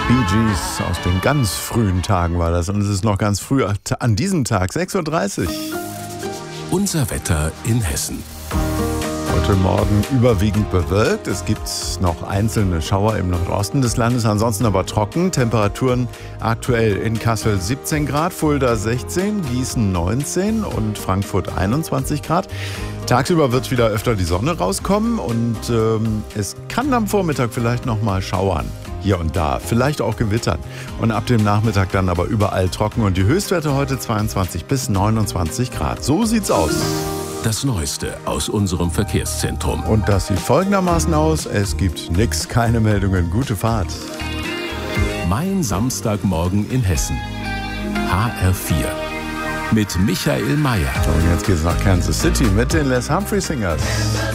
Bee Gees aus den ganz frühen Tagen war das. Und es ist noch ganz früh an diesem Tag, 6:30 Uhr. Unser Wetter in Hessen. Heute Morgen überwiegend bewölkt. Es gibt noch einzelne Schauer im Nordosten des Landes, ansonsten aber trocken. Temperaturen aktuell in Kassel 17 Grad, Fulda 16, Gießen 19 und Frankfurt 21 Grad. Tagsüber wird wieder öfter die Sonne rauskommen und es kann am Vormittag vielleicht noch mal schauern. Hier und da, vielleicht auch gewittern. Und ab dem Nachmittag dann aber überall trocken. Und die Höchstwerte heute 22 bis 29 Grad. So sieht's aus. Das Neueste aus unserem Verkehrszentrum. Und das sieht folgendermaßen aus. Es gibt nix, keine Meldungen. Gute Fahrt. Mein Samstagmorgen in Hessen. HR4. Mit Michael Mayer. Und jetzt geht's nach Kansas City mit den Les Humphrey Singers.